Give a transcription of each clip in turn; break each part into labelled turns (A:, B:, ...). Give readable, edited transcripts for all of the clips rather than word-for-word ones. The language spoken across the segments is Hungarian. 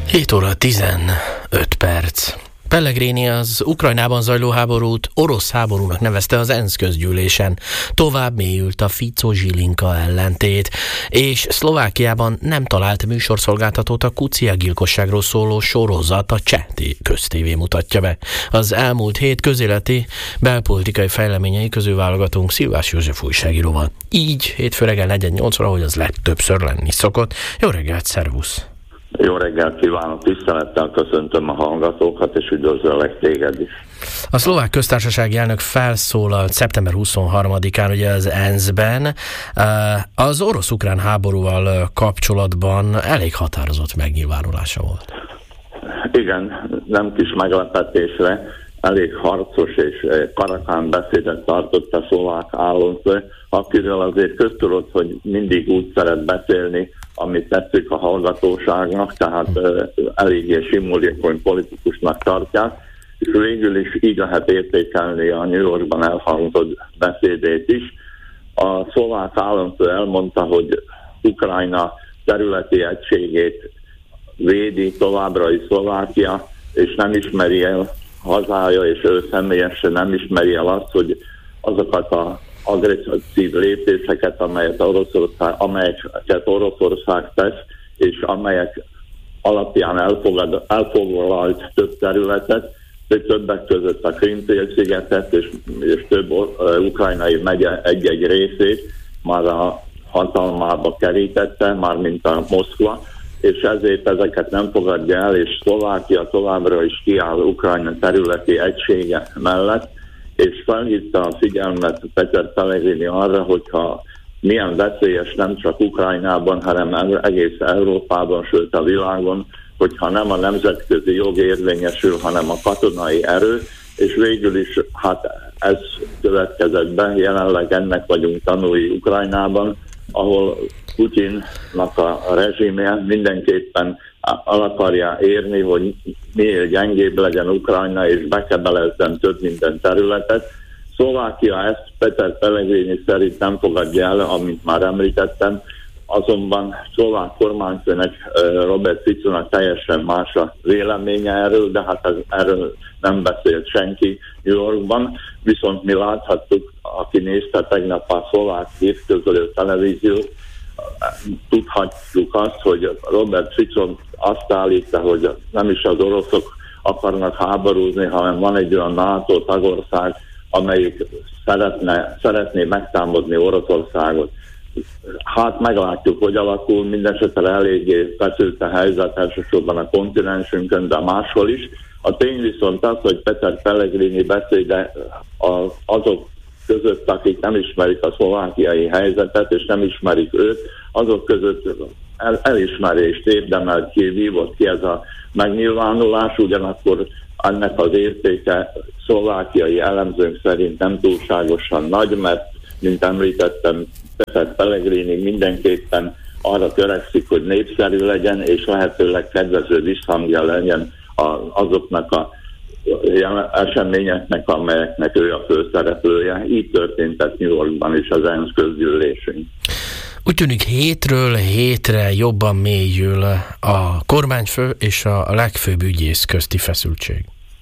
A: 7 óra 15 perc. Pellegrini az Ukrajnában zajló háborút orosz háborúnak nevezte az ENSZ közgyűlésen. Tovább mélyült a Fico-Zsilinka ellentét, és Szlovákiában nem talált műsorszolgáltatót a Kucia gyilkosságról szóló sorozat, a cseh köztévé mutatja be. Az elmúlt hét közéleti belpolitikai fejleményei közül válogatunk Szilvás József újságíróval. Így hétfő reggel 4:08, ahogy az legtöbbször lenni szokott. Jó reggelt, szervusz!
B: Jó reggelt kívánok, tisztelettel köszöntöm a hallgatókat, és üdvözöllek téged is.
A: A szlovák köztársasági elnök felszólalt szeptember 23-án ugye az ENSZ-ben. Az orosz-ukrán háborúval kapcsolatban elég határozott megnyilvánulása volt.
B: Igen, nem kis meglepetésre elég harcos és karakán beszédet tartott a szlovák államfő, akiről azért köztudott, hogy mindig úgy szeret beszélni, amit tetszik a hallgatóságnak, tehát eléggé simulékony politikusnak tartják, és végül is így lehet értékelni a New Yorkban elhangzott beszédét is. A szlovák államfő elmondta, hogy Ukrajna területi egységét védi továbbra is Szlovákia, és nem ismeri el hazája, és ő személyesen nem ismeri el azt, hogy azokat az agresszív lépéseket, amelyeket Oroszország tesz, és amelyek alapján elfoglalt több területet, többek között a Krím-félszigetet és több ukrajnai megye egy-egy részét már a hatalmába kerítette, mármint a Moszkva, és ezért ezeket nem fogadja el, és Szlovákia továbbra is kiáll Ukrajna területi egysége mellett, és felhívta a figyelmet Peter Pellegrini arra, hogyha milyen veszélyes nem csak Ukrajnában, hanem egész Európában, sőt a világon, hogyha nem a nemzetközi jog érvényesül, hanem a katonai erő, és végül is hát ez következett be, jelenleg ennek vagyunk tanúi Ukrajnában, ahol Putyinnak a rezsimje mindenképpen el akarja érni, hogy miért gyengébb legyen Ukrajna, és bekebelezzen több minden területet. Szlovákia ezt Peter Pellegrini szerint nem fogadja el, amint már említettem, azonban szlovák kormányfőnek, Robert Ficónak teljesen más a véleménye erről, de hát erről nem beszélt senki New Yorkban, viszont mi láthattuk, aki nézte tegnap a szlovák hírközölő televíziót, tudhatjuk azt, hogy Robert Fico azt állítja, hogy nem is az oroszok akarnak háborúzni, hanem van egy olyan NATO tagország, amelyik szeretné megtámadni Oroszországot. Hát meglátjuk, hogy alakul, mindenesetre eléggé feszült a helyzet, elsősorban a kontinensünkön, de máshol is. A tény viszont az, hogy Peter Pellegrini beszéde azok között, akik nem ismerik a szlovákiai helyzetet, és nem ismerik őt, azok között elismerést érdemelt ki, vívott ki ez a megnyilvánulás, ugyanakkor ennek az értéke szlovákiai elemzők szerint nem túlságosan nagy, mert, mint említettem, Peter Pellegrini mindenképpen arra törekszik, hogy népszerű legyen, és lehetőleg kedvező visszhangja legyen azoknak a eseményeknek, amelyeknek ő a főszereplője. Így történt ez New Yorkban is az ENSZ közgyűlésén.
A: Úgy tűnik hétről hétre jobban mélyül a kormányfő és a legfőbb ügyész közti feszültség.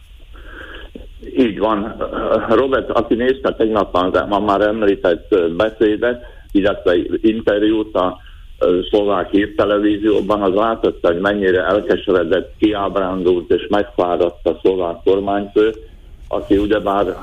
B: Így van. Robert, aki nézte tegnap a már említett beszédet, illetve interjút a szlovák hírtelevízióban, az látott, hogy mennyire elkeseredett, kiábrándult és megfáradt a szlovák kormányfő, aki ugyebár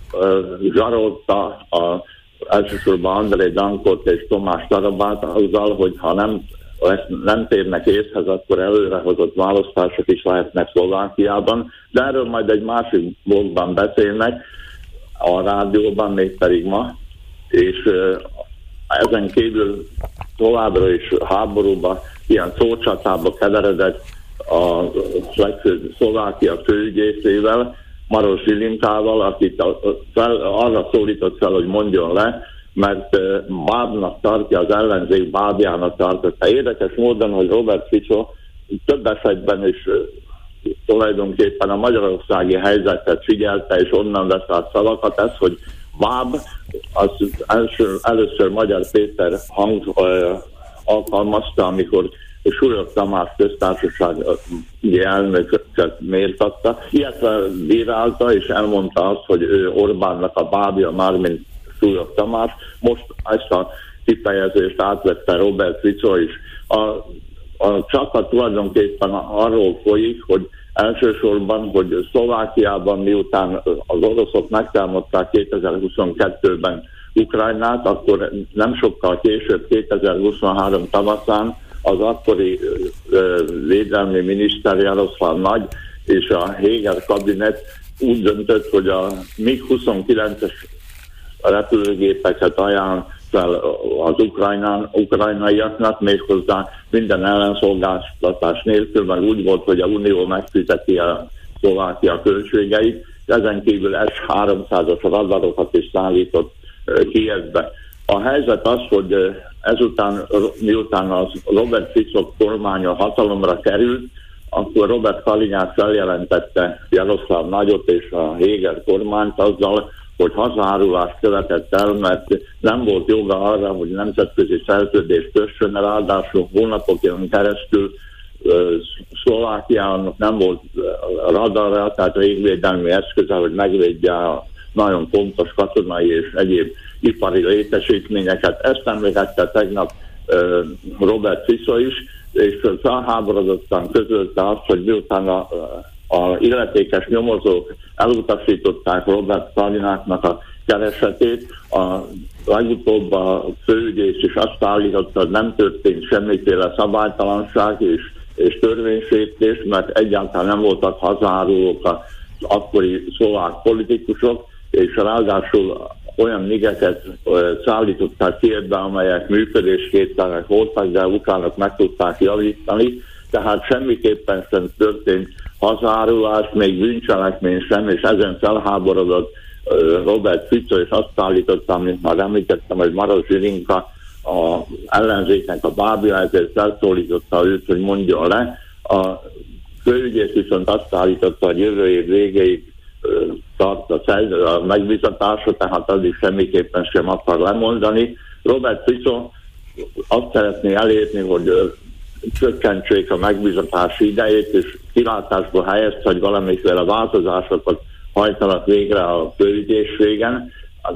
B: zsarolta elsősorban Andrej Dankot és Tomás Tarabát azzal, hogy ha nem térnek észhez, akkor előrehozott választások is lehetnek Szlovákiában, de erről majd egy másik blogban beszélnek a rádióban, mégpedig ma, és ezen kívül továbbra is háborúba, ilyen szócsatába keveredett a legfőbb Szlovákia főügyészével, Maroš Žilinkával, akit arra szólított fel, hogy mondjon le, mert bábnak tartja, az ellenzék bábjának tartotta. Érdekes módon, hogy Robert Fico több esetben is tulajdonképpen a magyarországi helyzetet figyelte, és onnan vesz át szavakat, ez, hogy báb, az először Magyar Péter alkalmazta, amikor és Súlyog Tamás köztársasági elnököt méltatta, illetve bírálta, és elmondta azt, hogy ő Orbánnak a bábja, mármint Súlyog Tamás. Most ezt a kifejezést átvette Robert Fico is. A csata tulajdonképpen arról folyik, hogy elsősorban, hogy Szlovákiában miután az oroszok megtámadták 2022-ben Ukrajnát, akkor nem sokkal később, 2023 tavaszán az akkori védelmi miniszter Jaroszláv Nagy és a Héger kabinet úgy döntött, hogy a MiG-29-es repülőgépeket ajánl fel az ukrajnaiaknak, méghozzá minden ellenszolgáltatás nélkül, mert úgy volt, hogy a Unió megfizeti a Szlovákia költségeit, ezen kívül S-300-as radarokat is szállított Kijevbe. A helyzet az, hogy ezután, miután az Robert Fico kormánya hatalomra került, akkor Robert Kalinyák feljelentette Jaroszláv Nagyot és a Héger kormányt azzal, hogy hazaárulást követett el, mert nem volt joga arra, hogy nemzetközi szerződést kössön, ráadásul hónapokon keresztül Szlovákiának nem volt radarra, tehát légvédelmi eszköze, hogy megvédje a nagyon fontos katonai és egyéb ipari létesítményeket. Ezt említette tegnap Robert Fico is, és felháborodottan közölte azt, hogy miután a illetékes nyomozók elutasították Robert Kalinyáknak a keresetét, legutóbb a főügyész is azt állította, hogy nem történt semmiféle szabálytalanság és törvénysértés, mert egyáltalán nem voltak hazaárulók az akkori szlovák politikusok, és ráadásul olyan migeket szállították Kijevbe, amelyek működésképtelenek voltak, de utána meg tudták javítani, tehát semmiképpen sem történt hazárulás, még bűncselekmény sem, és ezen felháborodott Robert Fico, és azt állította, mint már említettem, hogy Maros Zsilinka a ellenzéknek a bábja, ezért felszólította őt, hogy mondja le. A főügyész viszont azt állította, hogy jövő év végéig tart a megbízatása, tehát az is semmiképpen sem akar lemondani. Robert Fico azt szeretné elérni, hogy csökkentsék a megbízatási idejét, és kilátásba helyezte, hogy valamiféle változásokat hajtanak végre a főügyészségen.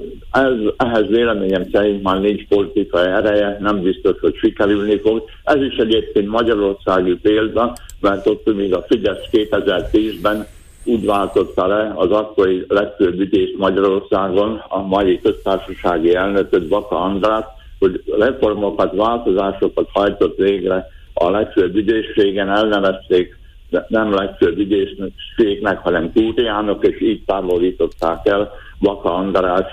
B: Ehhez véleményem szerint már nincs politikai ereje, nem biztos, hogy sikerülni fog. Ez is egyébként magyarországi példa, mert ott még a Fidesz 2010-ben úgy váltotta le az akkori legfőbb ügyészt Magyarországon, a mai köztársasági elnököt, Baka Andrát, hogy reformokat, változásokat hajtott végre a legfőbb ügyészségen, elnevezték nem legfőbb ügyészségnek, hanem kúriának, és így távolították el Baka András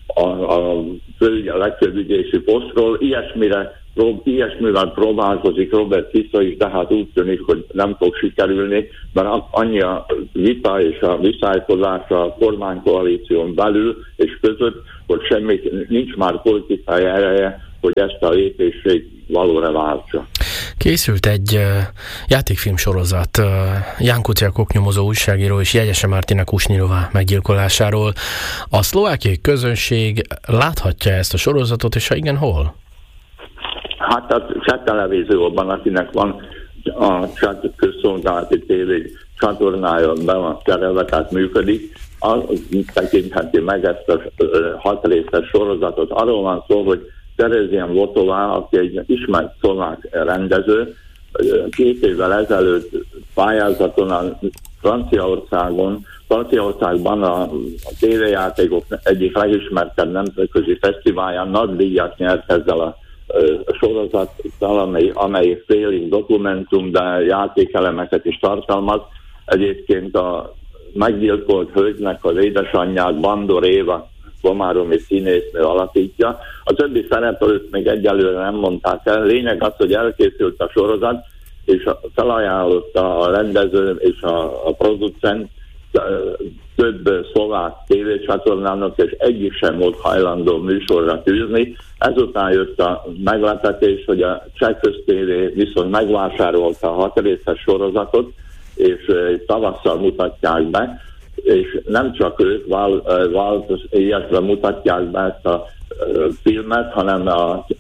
B: a legfőbb ügyészi posztról. Ilyesmivel próbálkozik Robert Fico is, de hát úgy tűnik, hogy nem fog sikerülni, mert annyi a vita és a viszálykozás a kormánykoalíción belül és között, hogy nincs már politikai ereje, hogy ezt a lépését valóra váltsa.
A: Készült egy játékfilm sorozat Ján Kuciak oknyomozó újságíró és Jegyese Mártina Kusnyirová meggyilkolásáról. A szlovákiai közönség láthatja ezt a sorozatot, és ha igen, hol?
B: Hát a cseh televízióban, akinek van a cseh közszolgálati tévé csatornája be van terelve, tehát működik, az tekintheti meg ezt a 6 részes sorozatot. Arról van szó, hogy Terezian Votová, aki egy ismert szlovák rendező, 2 évvel ezelőtt pályázaton a Franciaországban a tévéjátékok egyik legismertebb nemzetközi fesztiválján nagy díjat nyert ezzel a sorozattal, amely félig dokumentum, de játékelemeket is tartalmaz. Egyébként a meggyilkolt hölgynek az édesanyját Bandor Éva komáromi színésznő alakítja. A többi szereplőt még egyelőre nem mondták el. Lényeg az, hogy elkészült a sorozat, és felajánlotta a rendező és a producent több szlovák tévécsatornának, és egyik sem volt hajlandó műsorra tűzni. Ezután jött a meglepetés, hogy a Cseh Köztévé viszont megvásárolta a 6 részes sorozatot, és tavasszal mutatják be, és nem csak ők illetve mutatják be ezt a filmet, hanem a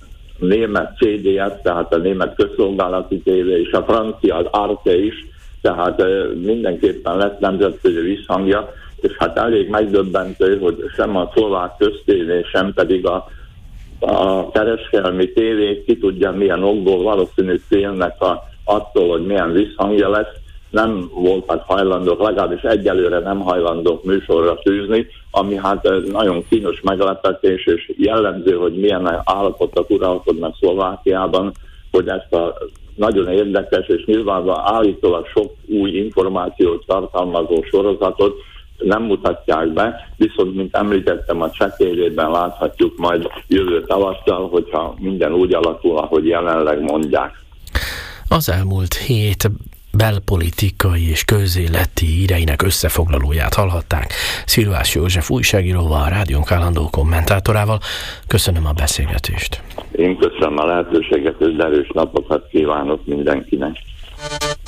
B: német CDF, tehát a német közszolgálati tévé, és a francia az Arte is, tehát mindenképpen lett nemzetközi visszhangja, és hát elég megdöbbentő, hogy sem a szlovák köztévé, sem pedig a kereskedelmi tévék, ki tudja milyen okból, valószínű félnek attól, hogy milyen visszhangja lesz, nem voltak hajlandók, legalábbis egyelőre nem hajlandók műsorra tűzni, ami hát nagyon kínos meglepetés, és jellemző, hogy milyen állapotok uralkodnak Szlovákiában, hogy ezt a nagyon érdekes, és nyilvánvalóan állítólag sok új információt tartalmazó sorozatot nem mutatják be, viszont, mint említettem, a Cseh tévében láthatjuk majd jövő tavasszal, hogyha minden úgy alakul, ahogy jelenleg mondják.
A: Az elmúlt hét belpolitikai és közéleti híreinek összefoglalóját hallhatták Szilvás József újságíróval, a rádiónk állandó kommentátorával. Köszönöm a beszélgetést.
B: Én köszönöm a lehetőséget, és erős napokat kívánok mindenkinek.